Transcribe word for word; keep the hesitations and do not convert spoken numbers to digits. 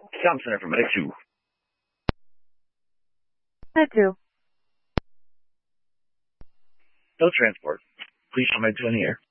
Comm Center for Medic two. Med two. No transport. Please show Med two in the air.